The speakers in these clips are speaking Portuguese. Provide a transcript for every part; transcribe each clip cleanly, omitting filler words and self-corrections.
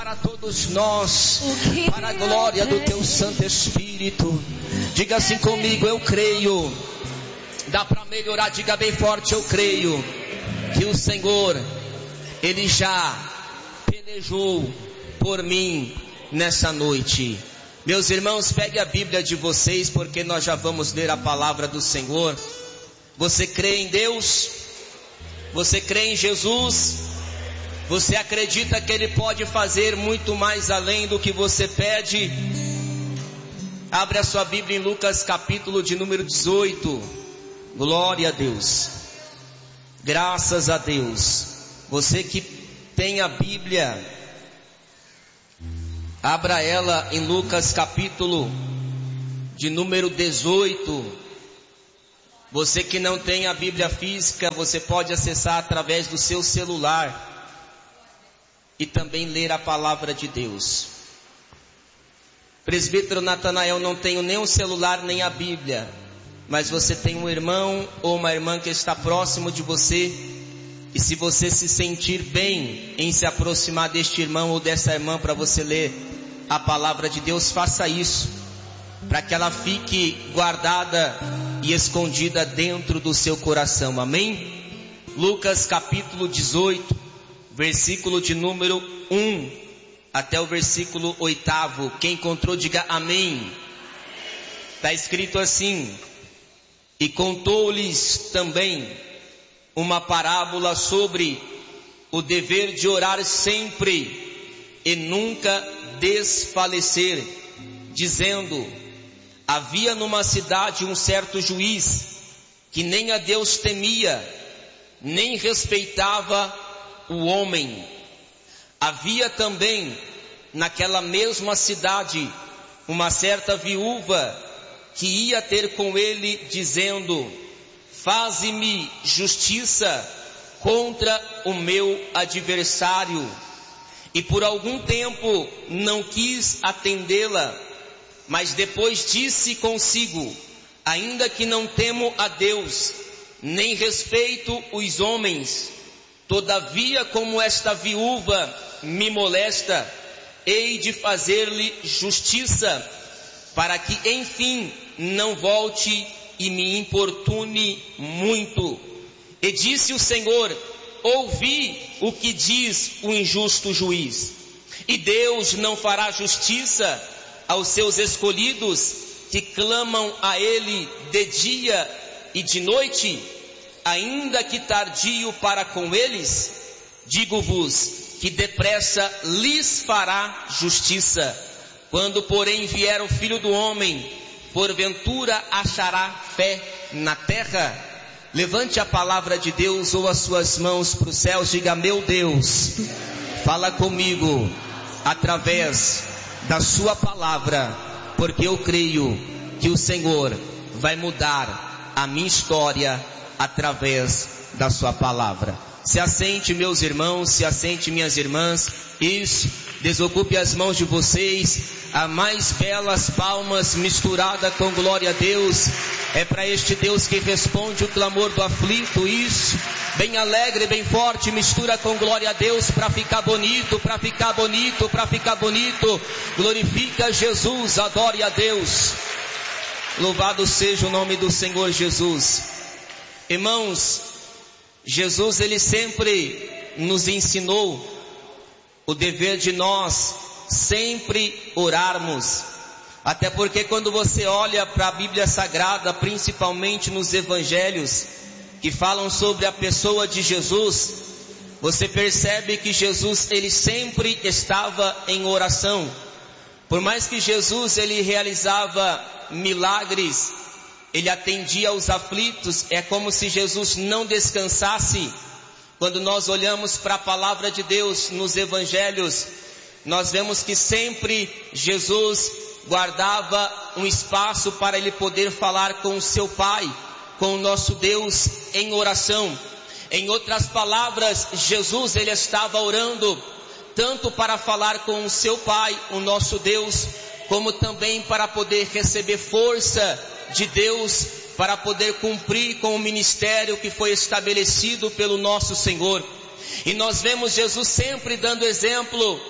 Para todos nós, para a glória do teu Santo Espírito. Diga assim comigo: eu creio. Dá para melhorar, diga bem forte: eu creio que o Senhor, Ele já pelejou por mim nessa noite. Meus irmãos, pegue a Bíblia de vocês, porque nós já vamos ler a palavra do Senhor. Você crê em Deus? Você crê em Jesus? Você acredita que Ele pode fazer muito mais além do que você pede? Abre a sua Bíblia em Lucas capítulo de número 18. Glória a Deus. Graças a Deus. Você que tem a Bíblia, abra ela em Lucas capítulo de número 18. Você que não tem a Bíblia física, você pode acessar através do seu celular e também ler a palavra de Deus. Presbítero Natanael, não tenho nem o celular nem a Bíblia, mas você tem um irmão ou uma irmã que está próximo de você, e se você se sentir bem em se aproximar deste irmão ou dessa irmã para você ler a palavra de Deus, faça isso, para que ela fique guardada e escondida dentro do seu coração. Amém? Lucas capítulo 18, versículo de número 1 até o versículo 8. Quem encontrou, diga amém. Está escrito assim: e contou-lhes também uma parábola sobre o dever de orar sempre e nunca desfalecer, dizendo: havia numa cidade um certo juiz que nem a Deus temia, nem respeitava o homem. Havia também naquela mesma cidade uma certa viúva que ia ter com ele, dizendo: faze-me justiça contra o meu adversário. E por algum tempo não quis atendê-la, mas depois disse consigo: ainda que não temo a Deus, nem respeito os homens, todavia, como esta viúva me molesta, hei de fazer-lhe justiça, para que enfim não volte e me importune muito. E disse o Senhor: ouvi o que diz o injusto juiz. E Deus não fará justiça aos seus escolhidos, que clamam a Ele de dia e de noite? Ainda que tardio para com eles, digo-vos que depressa lhes fará justiça. Quando porém vier o Filho do Homem, porventura achará fé na terra? Levante a palavra de Deus ou as suas mãos para os céus, diga: meu Deus, fala comigo através da sua palavra, porque eu creio que o Senhor vai mudar a minha história através da sua palavra. Se assente, meus irmãos, se assente, minhas irmãs. Isso, desocupe as mãos de vocês. A mais belas palmas misturada com glória a Deus é para este Deus que responde o clamor do aflito. Isso, bem alegre, bem forte, mistura com glória a Deus para ficar bonito, para ficar bonito, para ficar bonito. Glorifica Jesus, adore a Deus. Louvado seja o nome do Senhor Jesus. Irmãos, Jesus, Ele sempre nos ensinou o dever de nós sempre orarmos. Até porque quando você olha para a Bíblia Sagrada, principalmente nos Evangelhos, que falam sobre a pessoa de Jesus, você percebe que Jesus, Ele sempre estava em oração. Por mais que Jesus, Ele realizava milagres, Ele atendia aos aflitos, é como se Jesus não descansasse. Quando nós olhamos para a palavra de Deus nos evangelhos, nós vemos que sempre Jesus guardava um espaço para Ele poder falar com o seu Pai, com o nosso Deus em oração. Em outras palavras, Jesus, Ele estava orando tanto para falar com o seu Pai, o nosso Deus, como também para poder receber força de Deus, para poder cumprir com o ministério que foi estabelecido pelo nosso Senhor. E nós vemos Jesus sempre dando exemplo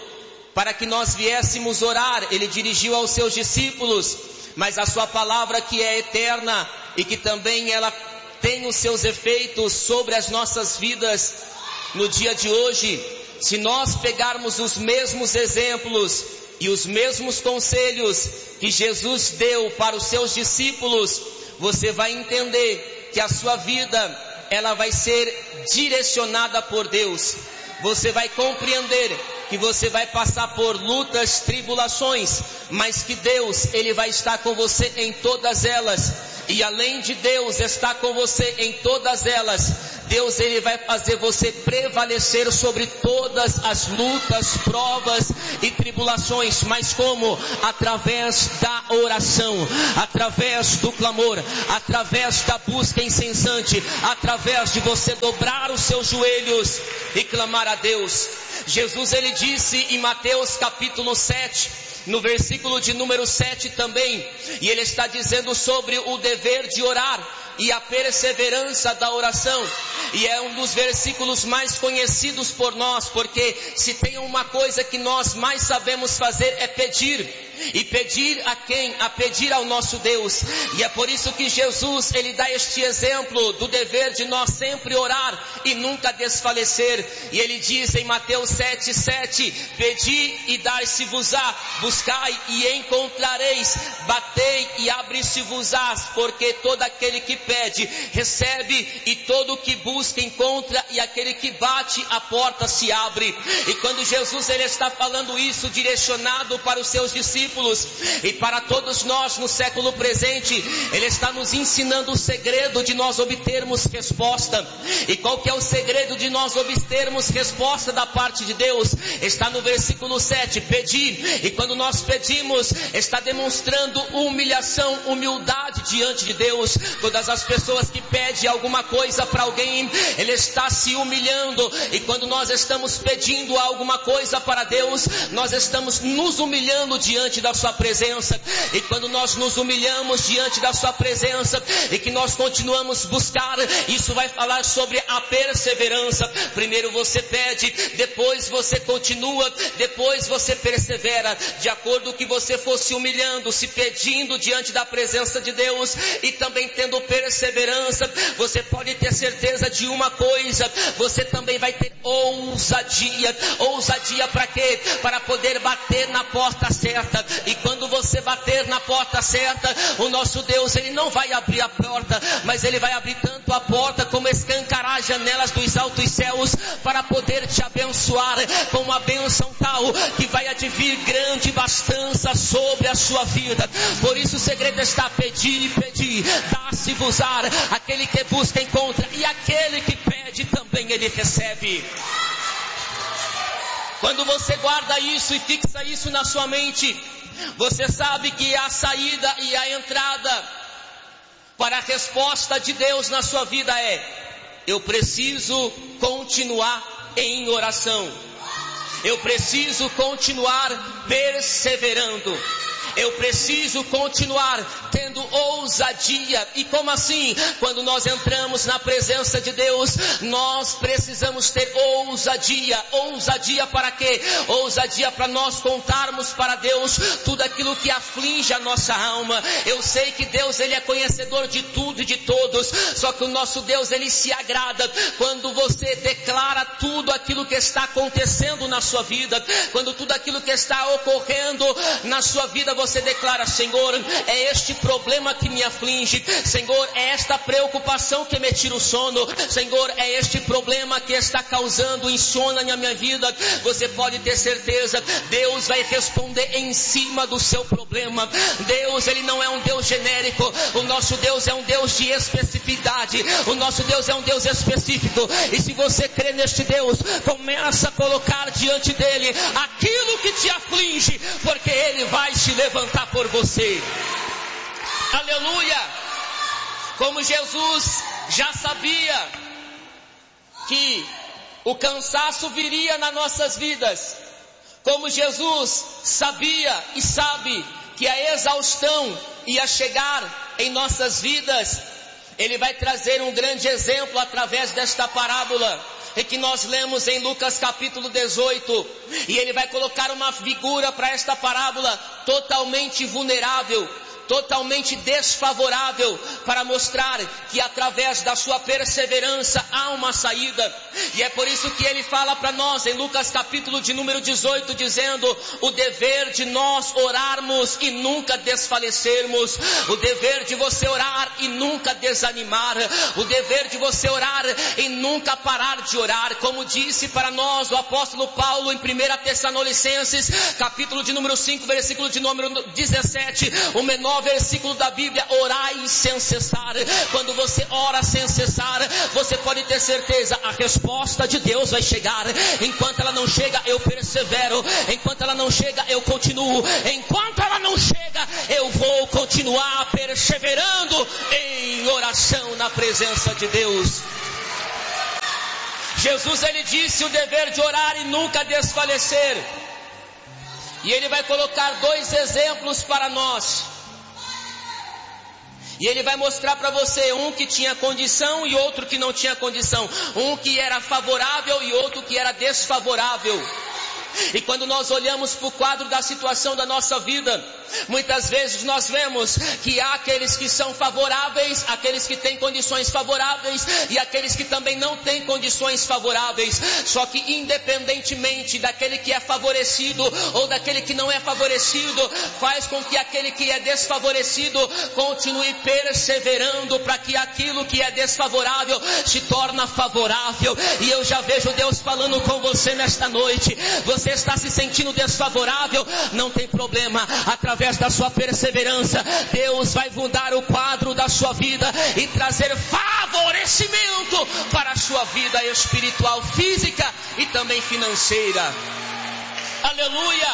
para que nós viéssemos orar, Ele dirigiu aos seus discípulos, mas a sua palavra que é eterna e que também ela tem os seus efeitos sobre as nossas vidas no dia de hoje. Se nós pegarmos os mesmos exemplos e os mesmos conselhos que Jesus deu para os seus discípulos, você vai entender que a sua vida, ela vai ser direcionada por Deus. Você vai compreender que você vai passar por lutas, tribulações, mas que Deus, Ele vai estar com você em todas elas. E além de Deus estar com você em todas elas, Deus, Ele vai fazer você prevalecer sobre todas as lutas, provas e tribulações. Mas como? Através da oração, através do clamor, através da busca incessante, através de você dobrar os seus joelhos e clamar a Deus. Jesus, Ele disse em Mateus capítulo 7, no versículo de número 7 também, e Ele está dizendo sobre o dever de orar e a perseverança da oração, e é um dos versículos mais conhecidos por nós, porque se tem uma coisa que nós mais sabemos fazer é pedir. E pedir a quem? A pedir ao nosso Deus. E é por isso que Jesus, Ele dá este exemplo do dever de nós sempre orar e nunca desfalecer. E Ele diz em Mateus 7:7, pedi e dar-se-vos-á, buscai e encontrareis, batei e abre-se-vos-á, porque todo aquele que pede, recebe, e todo que busca, encontra, e aquele que bate, a porta se abre. E quando Jesus, Ele está falando isso direcionado para os seus discípulos, e para todos nós no século presente, Ele está nos ensinando o segredo de nós obtermos resposta. E qual que é o segredo de nós obtermos resposta da parte de Deus? Está no versículo 7, pedir. E quando nós pedimos, está demonstrando humilhação, humildade diante de Deus. Todas as pessoas que pedem alguma coisa para alguém, Ele está se humilhando. E quando nós estamos pedindo alguma coisa para Deus, nós estamos nos humilhando diante da sua presença. E quando nós nos humilhamos diante da sua presença e que nós continuamos buscar, isso vai falar sobre a perseverança. Primeiro você pede, depois você continua, depois você persevera, de acordo com que você for se humilhando, se pedindo diante da presença de Deus e também tendo perseverança. Você pode ter certeza de uma coisa, você também vai ter ousadia. Ousadia para quê? Para poder bater na porta certa. E quando você bater na porta certa, o nosso Deus, Ele não vai abrir a porta, mas Ele vai abrir tanto a porta como escancarar as janelas dos altos céus para poder te abençoar com uma bênção tal que vai advir grande bastança sobre a sua vida. Por isso o segredo está pedir e pedir, dá-se-vos-á, aquele que busca encontra, e aquele que pede também Ele recebe. Quando você guarda isso e fixa isso na sua mente, você sabe que a saída e a entrada para a resposta de Deus na sua vida é: eu preciso continuar em oração, eu preciso continuar perseverando, eu preciso continuar tendo ousadia. E como assim? Quando nós entramos na presença de Deus, nós precisamos ter ousadia. Ousadia para quê? Ousadia para nós contarmos para Deus tudo aquilo que aflige a nossa alma. Eu sei que Deus, Ele é conhecedor de tudo e de todos, só que o nosso Deus, Ele se agrada quando você declara tudo aquilo que está acontecendo na sua vida, quando tudo aquilo que está ocorrendo na sua vida, você declara: Senhor, é este problema que me aflige, Senhor, é esta preocupação que me tira o sono, Senhor, é este problema que está causando insônia na minha vida. Você pode ter certeza, Deus vai responder em cima do seu problema. Deus, Ele não é um Deus genérico, o nosso Deus é um Deus de especificidade, o nosso Deus é um Deus específico. E se você crê neste Deus, começa a colocar diante dEle aquilo que te aflige, porque Ele vai te levantar por você. Aleluia! Como Jesus já sabia que o cansaço viria nas nossas vidas, como Jesus sabia e sabe que a exaustão ia chegar em nossas vidas, Ele vai trazer um grande exemplo através desta parábola. e que nós lemos em Lucas capítulo 18. E ele vai colocar uma figura para esta parábola totalmente vulnerável, totalmente desfavorável, para mostrar que através da sua perseverança há uma saída. E é por isso que ele fala para nós em Lucas capítulo de número 18, dizendo: o dever de nós orarmos e nunca desfalecermos, o dever de você orar e nunca desanimar, o dever de você orar e nunca parar de orar, como disse para nós o apóstolo Paulo em 1 Tessalonicenses capítulo de número 5, versículo de número 17, o menor versículo da Bíblia: orai sem cessar. Quando você ora sem cessar, você pode ter certeza, a resposta de Deus vai chegar. Enquanto ela não chega, eu persevero. Enquanto ela não chega, eu continuo. Enquanto ela não chega, eu vou continuar perseverando em oração na presença de Deus. Jesus, ele disse o dever de orar e nunca desfalecer. E ele vai colocar dois exemplos para nós. E ele vai mostrar para você um que tinha condição e outro que não tinha condição. Um que era favorável e outro que era desfavorável. E quando nós olhamos para o quadro da situação da nossa vida, muitas vezes nós vemos que há aqueles que são favoráveis, aqueles que têm condições favoráveis e aqueles que também não têm condições favoráveis. Só que independentemente daquele que é favorecido ou daquele que não é favorecido, faz com que aquele que é desfavorecido continue perseverando para que aquilo que é desfavorável se torne favorável. E eu já vejo Deus falando com você nesta noite. Você está se sentindo desfavorável? Não tem problema. Através da sua perseverança, Deus vai mudar o quadro da sua vida e trazer favorecimento para a sua vida espiritual, física e também financeira. Aleluia!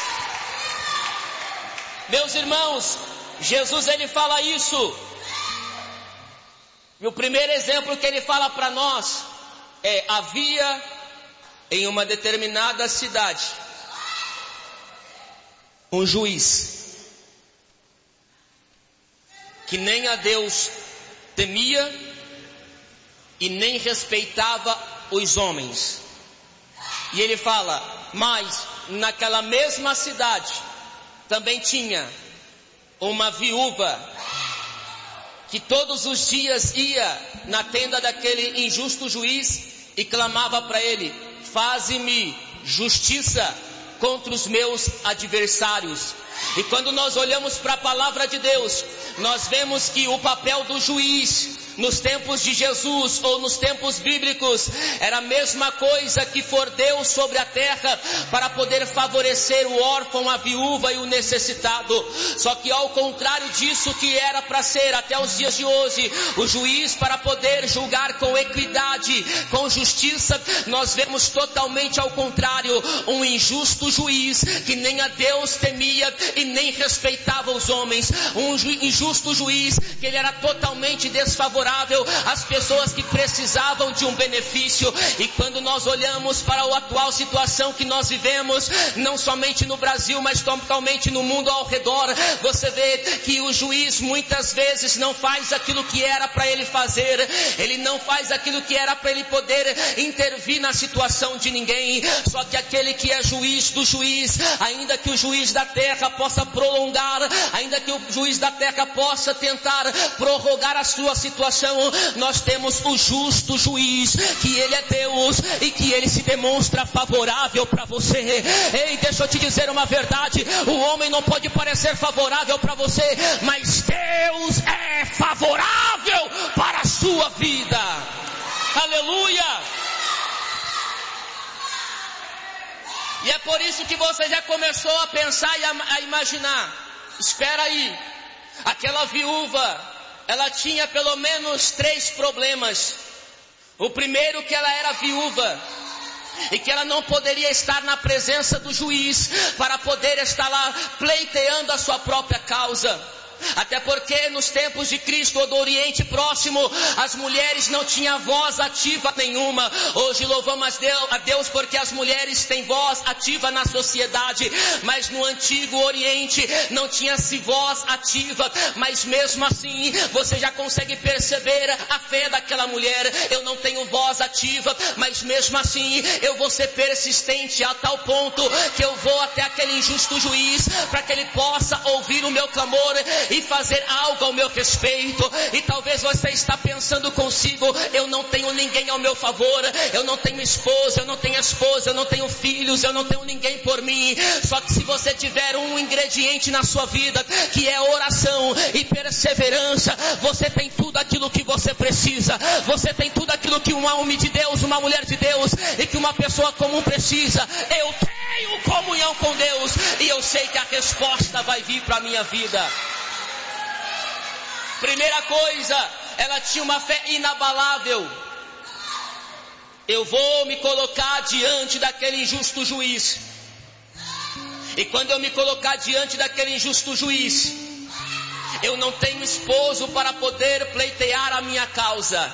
Meus irmãos, Jesus, ele fala isso. E o primeiro exemplo que ele fala para nós é: havia em uma determinada cidade um juiz que nem a Deus temia e nem respeitava os homens. E ele fala: mas naquela mesma cidade também tinha uma viúva que todos os dias ia na tenda daquele injusto juiz e clamava para ele: faze-me justiça contra os meus adversários. E quando nós olhamos para a palavra de Deus, nós vemos que o papel do juiz nos tempos de Jesus ou nos tempos bíblicos era a mesma coisa que for Deus sobre a terra para poder favorecer o órfão, a viúva e o necessitado. Só que ao contrário disso que era para ser até os dias de hoje, o juiz para poder julgar com equidade, com justiça, nós vemos totalmente ao contrário, um injusto juiz que nem a Deus temia e nem respeitava os homens, um injusto juiz que ele era totalmente desfavorável às pessoas que precisavam de um benefício. E quando nós olhamos para a atual situação que nós vivemos, não somente no Brasil, mas totalmente no mundo ao redor, você vê que o juiz muitas vezes não faz aquilo que era para ele fazer, ele não faz aquilo que era para ele poder intervir na situação de ninguém. Só que aquele que é juiz do juiz, ainda que o juiz da terra possa prolongar, ainda que o juiz da terra possa tentar prorrogar a sua situação, nós temos o justo juiz, que ele é Deus e que ele se demonstra favorável para você. Ei, deixa eu te dizer uma verdade: o homem não pode parecer favorável para você, mas Deus é favorável para a sua vida. Aleluia! E é por isso que você já começou a pensar e a imaginar: espera aí, aquela viúva, ela tinha pelo menos 3 problemas. O primeiro, que ela era viúva e que ela não poderia estar na presença do juiz para poder estar lá pleiteando a sua própria causa. Até porque nos tempos de Cristo ou do Oriente Próximo, as mulheres não tinham voz ativa nenhuma. Hoje louvamos a Deus porque as mulheres têm voz ativa na sociedade. Mas no Antigo Oriente não tinha-se voz ativa. Mas mesmo assim, você já consegue perceber a fé daquela mulher. Eu não tenho voz ativa, mas mesmo assim eu vou ser persistente a tal ponto que eu vou até aquele injusto juiz para que ele possa ouvir o meu clamor e fazer algo ao meu respeito. E talvez você está pensando consigo: eu não tenho ninguém ao meu favor, eu não tenho esposa, eu não tenho esposa, eu não tenho filhos, eu não tenho ninguém por mim. Só que se você tiver um ingrediente na sua vida, que é oração e perseverança, você tem tudo aquilo que você precisa. Você tem tudo aquilo que um homem de Deus, uma mulher de Deus e que uma pessoa comum precisa. Eu tenho comunhão com Deus e eu sei que a resposta vai vir para a minha vida. Primeira coisa, ela tinha uma fé inabalável. Eu vou me colocar diante daquele injusto juiz. E quando eu me colocar diante daquele injusto juiz, eu não tenho esposo para poder pleitear a minha causa.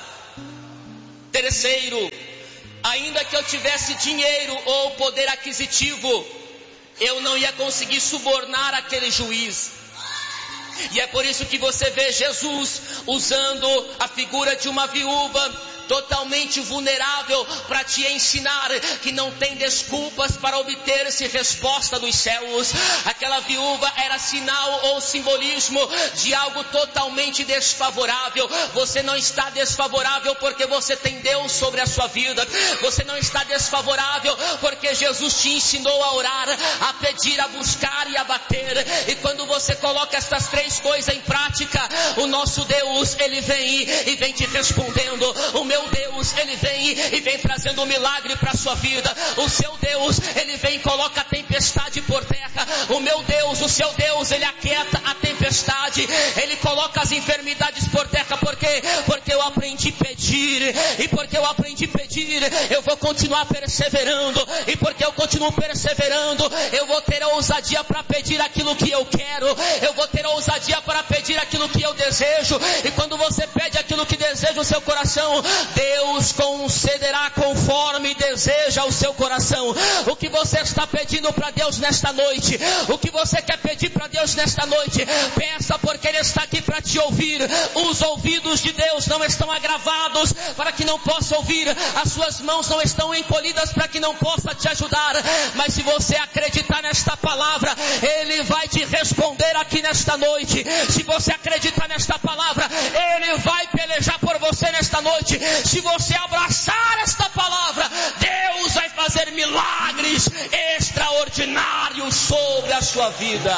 Terceiro, ainda que eu tivesse dinheiro ou poder aquisitivo, eu não ia conseguir subornar aquele juiz. E é por isso que você vê Jesus usando a figura de uma viúva totalmente vulnerável para te ensinar que não tem desculpas para obter-se resposta dos céus. Aquela viúva era sinal ou simbolismo de algo totalmente desfavorável. Você não está desfavorável porque você tem Deus sobre a sua vida. Você não está desfavorável porque Jesus te ensinou a orar, a pedir, a buscar e a bater. E quando você coloca estas três coisas em prática, o nosso Deus, Ele vem e vem te respondendo. O meu Deus, Ele vem e vem trazendo um milagre para a sua vida. O seu Deus, Ele vem e coloca a tempestade por terra. O meu Deus, o seu Deus, Ele aquieta a tempestade. Ele coloca as enfermidades por terra. Por quê? Porque eu aprendi a pedir. E porque eu aprendi a pedir, eu vou continuar perseverando. E porque eu continuo perseverando, eu vou ter ousadia para pedir aquilo que eu quero. Eu vou ter ousadia para pedir aquilo que eu desejo. E quando você pede aquilo que deseja o seu coração, Deus concederá conforme deseja o seu coração. O que você está pedindo para Deus nesta noite? O que você quer pedir para Deus nesta noite? Peça, porque Ele está aqui para te ouvir. Os ouvidos de Deus não estão agravados para que não possa ouvir. As suas mãos não estão encolhidas para que não possa te ajudar. Mas se você acreditar nesta palavra, Ele vai te responder aqui nesta noite. Se você acreditar nesta palavra, Ele vai pelejar por você nesta noite. Se você abraçar esta palavra, Deus vai fazer milagres extraordinários sobre a sua vida.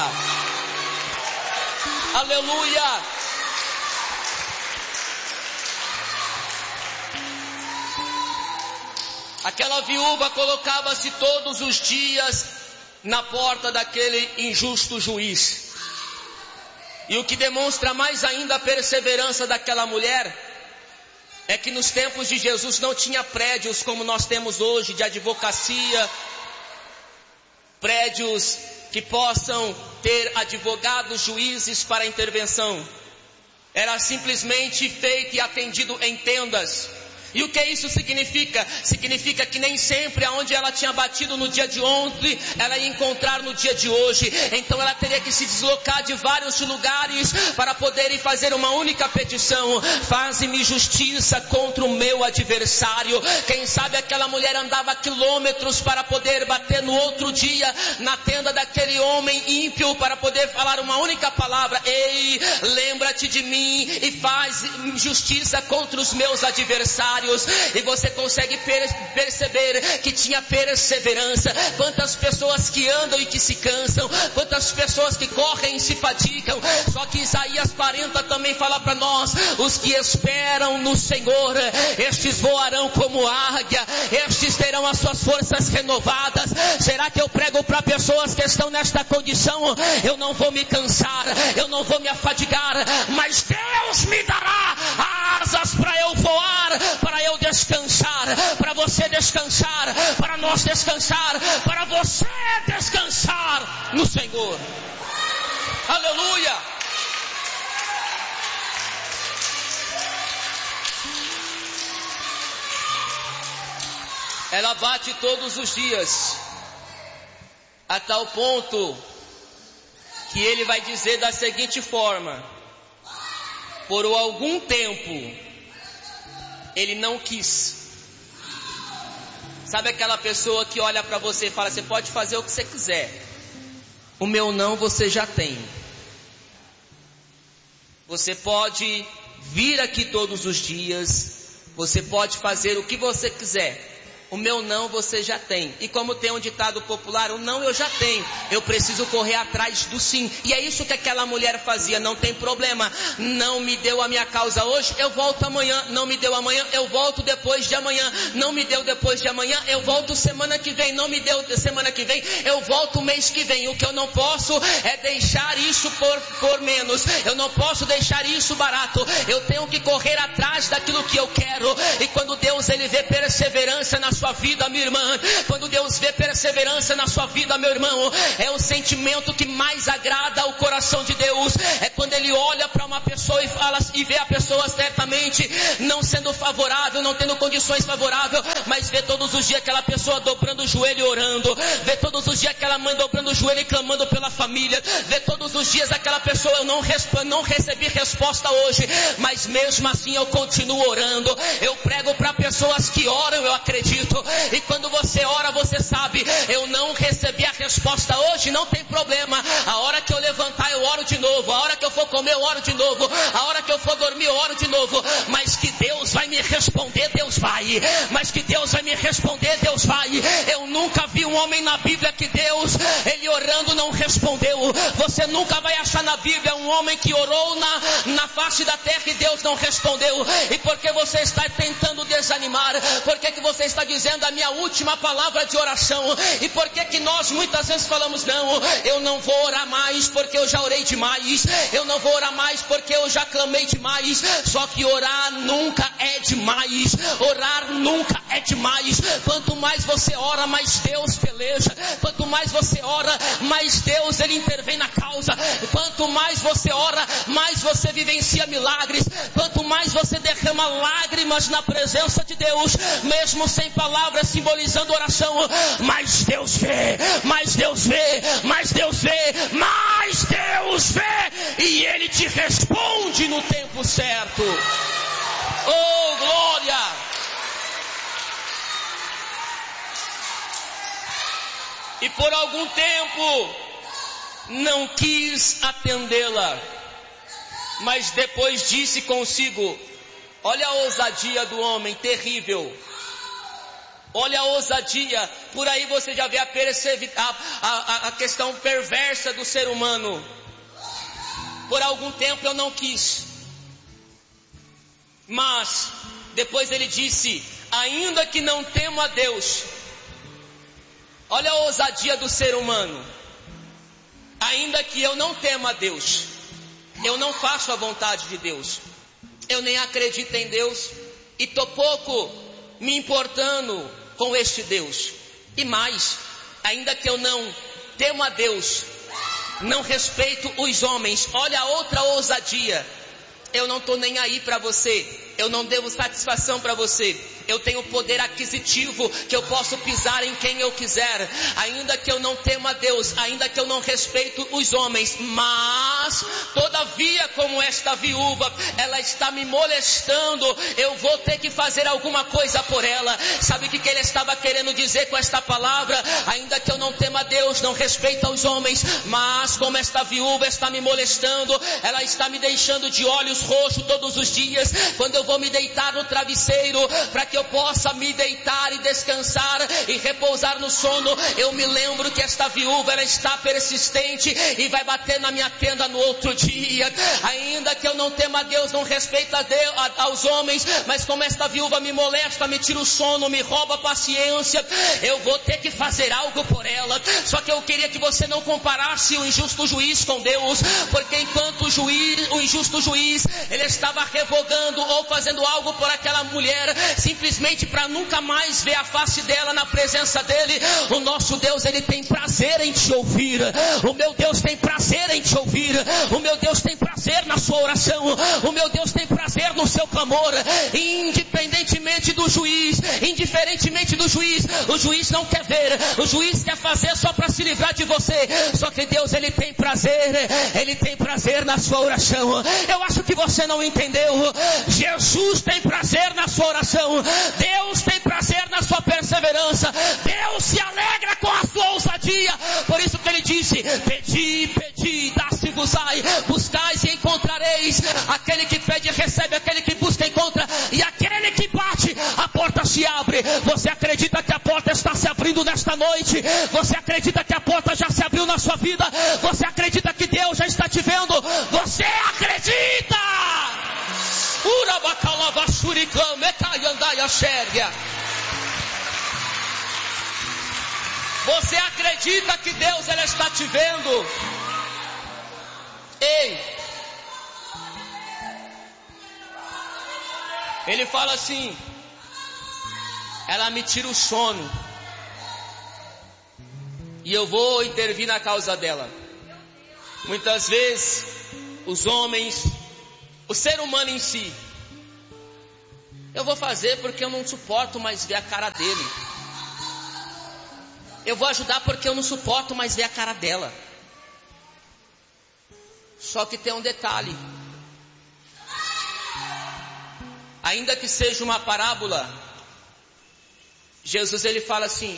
Aleluia! Aquela viúva colocava-se todos os dias na porta daquele injusto juiz. E o que demonstra mais ainda a perseverança daquela mulher é que nos tempos de Jesus não tinha prédios como nós temos hoje, de advocacia, prédios que possam ter advogados, juízes para intervenção. Era simplesmente feito e atendido em tendas. E o que isso significa? Significa que nem sempre aonde ela tinha batido no dia de ontem, ela ia encontrar no dia de hoje. Então ela teria que se deslocar de vários lugares para poder ir fazer uma única petição: faze-me justiça contra o meu adversário. Quem sabe aquela mulher andava quilômetros para poder bater no outro dia na tenda daquele homem ímpio, para poder falar uma única palavra: ei, lembra-te de mim e faz justiça contra os meus adversários. E você consegue perceber que tinha perseverança. Quantas pessoas que andam e que se cansam, quantas pessoas que correm e se fatigam. Só que Isaías 40 também fala para nós: os que esperam no Senhor, estes voarão como águia, estes terão as suas forças renovadas. Será que eu prego para pessoas que estão nesta condição? Eu não vou me cansar, eu não vou me afadigar, mas Deus me dará asas para eu voar, para eu descansar, para você descansar, para nós descansar, para você descansar no Senhor. Aleluia! ela bate todos os dias, a tal ponto que ele vai dizer da seguinte forma: por algum tempo ele não quis. Sabe aquela pessoa que olha para você e fala: você pode fazer o que você quiser, o meu não você já tem. Você pode vir aqui todos os dias, você pode fazer o que você quiser, o meu não você já tem. E como tem um ditado popular, o não eu já tenho, eu preciso correr atrás do sim. E é isso que aquela mulher fazia. Não tem problema, não me deu a minha causa hoje, eu volto amanhã. Não me deu amanhã, eu volto depois de amanhã. Não me deu depois de amanhã, eu volto semana que vem. Não me deu semana que vem, eu volto mês que vem. O que eu não posso é deixar isso por menos, eu não posso deixar isso barato. Eu tenho que correr atrás daquilo que eu quero. E quando Deus ele vê perseverança na sua vida, minha irmã, quando Deus vê perseverança na sua vida, meu irmão, é o sentimento que mais agrada ao coração de Deus. É quando ele olha para uma pessoa e fala, e vê a pessoa certamente não sendo favorável, não tendo condições favoráveis, mas vê todos os dias aquela pessoa dobrando o joelho e orando, vê todos os dias aquela mãe dobrando o joelho e clamando pela família, vê todos os dias aquela pessoa: eu não recebi resposta hoje, mas mesmo assim eu continuo orando. Eu prego para pessoas que oram, eu acredito. E quando você ora, você sabe: eu não recebi a resposta hoje, não tem problema. A hora que eu levantar, eu oro de novo. A hora que eu for comer, eu oro de novo. A hora que eu for dormir, eu oro de novo. Mas que Deus vai me responder, Deus vai. Mas que Deus vai me responder, Deus vai. Eu nunca vi um homem na Bíblia que Deus, ele orando, não respondeu. Você nunca vai achar na Bíblia um homem que orou na face da terra e Deus não respondeu. E por que você está tentando desanimar? Por que você está dizendo a minha última palavra de oração? E por que nós muitas vezes falamos: não, eu não vou orar mais porque eu já orei demais, eu não vou orar mais porque eu já clamei demais. Só que orar nunca é demais, orar nunca é demais. Quanto mais você ora, mais Deus peleja. Quanto mais você ora, mais Deus ele intervém na causa. Quanto mais você ora, mais você vivencia milagres. Quanto mais você derrama lágrimas na presença de Deus, mesmo sem palavras simbolizando oração, mais Deus vê, mais Deus vê, mais Deus vê, mais Deus vê, e Ele te responde no tempo certo. Oh, glória! E por algum tempo não quis atendê-la, mas depois disse consigo: olha a ousadia do homem, terrível. Olha a ousadia. Por aí você já vê a questão perversa do ser humano. Por algum tempo eu não quis, mas depois ele disse: ainda que não temo a Deus. Olha a ousadia do ser humano. Ainda que eu não temo a Deus, eu não faço a vontade de Deus, eu nem acredito em Deus, e estou pouco me importando com este Deus. E mais, ainda que eu não temo a Deus, não respeito os homens. Olha a outra ousadia. Eu não estou nem aí para você, eu não devo satisfação para você, eu tenho poder aquisitivo que eu posso pisar em quem eu quiser. Ainda que eu não temo a Deus, ainda que eu não respeito os homens, mas todavia, como esta viúva, ela está me molestando, eu vou ter que fazer alguma coisa por ela. Sabe o que ele estava querendo dizer com esta palavra? Ainda que eu não temo a Deus, não respeito os homens, mas como esta viúva está me molestando, ela está me deixando de olhos roxos todos os dias, quando eu vou me deitar no travesseiro, para que eu possa me deitar e descansar e repousar no sono, eu me lembro que esta viúva, ela está persistente e vai bater na minha tenda no outro dia. Ainda que eu não tema a Deus, não respeito aos homens, mas como esta viúva me molesta, me tira o sono, me rouba a paciência, eu vou ter que fazer algo por ela. Só que eu queria que você não comparasse o injusto juiz com Deus, porque enquanto o injusto juiz, ele estava revogando ou fazendo algo por aquela mulher, simplesmente para nunca mais ver a face dela na presença dele, o nosso Deus, ele tem prazer em te ouvir. O meu Deus tem prazer em te ouvir. O meu Deus tem prazer na sua oração. O meu Deus tem prazer no seu clamor, independentemente do juiz, indiferentemente do juiz. O juiz não quer ver, o juiz quer fazer só para se livrar de você. Só que Deus, Ele tem prazer na sua oração. Eu acho que você não entendeu. Jesus tem prazer na sua oração. Deus tem prazer na sua perseverança. Deus se alegra com a sua ousadia. Por isso que Ele disse: pedi, pedi, dá-se-vos-ai, buscais e encontrareis. Aquele que pede recebe, aquele que busca encontra, e aquele que bate, a porta se abre. Você acredita que a porta está se abrindo nesta noite? Você acredita que a porta já se abriu na sua vida? Você acredita que Deus já está te vendo? Você acredita? Você acredita que Deus, Ele está te vendo? Ei! Ele fala assim: ela me tira o sono, e eu vou intervir na causa dela. Muitas vezes, os homens, o ser humano em si, eu vou fazer porque eu não suporto mais ver a cara dele. Eu vou ajudar porque eu não suporto mais ver a cara dela. Só que tem um detalhe. Ainda que seja uma parábola, Jesus, Ele fala assim: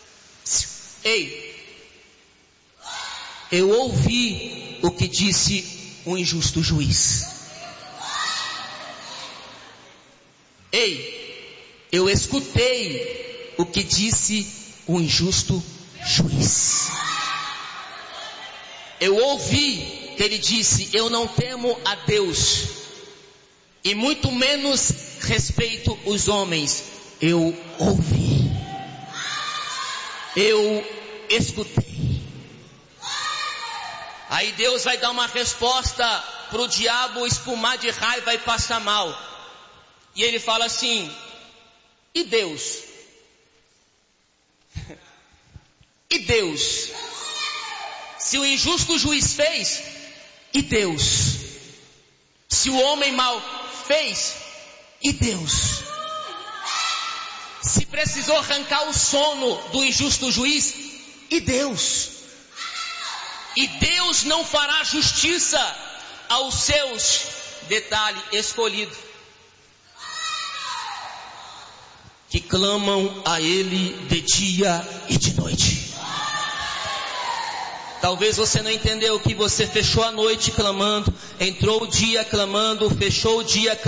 ei, eu ouvi o que disse o injusto juiz. Ei, eu escutei o que disse o injusto juiz. Eu ouvi que ele disse: eu não temo a Deus, e muito menos respeito os homens. Eu ouvi, eu escutei. Aí Deus vai dar uma resposta para o diabo espumar de raiva e passar mal. E ele fala assim: e Deus? E Deus? Se o injusto juiz fez, e Deus? Se o homem mau fez, e Deus? Se precisou arrancar o sono do injusto juiz, e Deus? E Deus não fará justiça aos seus, detalhe, escolhidos, que clamam a Ele de dia e de noite. Talvez você não entendeu que você fechou a noite clamando, entrou o dia clamando, fechou o dia clamando.